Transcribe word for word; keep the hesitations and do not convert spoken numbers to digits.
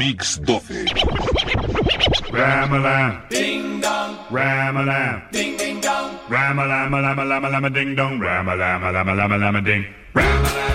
Mix doce. Ram-a-lam, Ding dong, ram-a-lam, ding ding dong. ram-a-lam-a-lam-a-lam-a-lam-a-ding-dong, ram-a-lam-a-lam-a-lam-a-lam-a-ding. Ram-a-lam.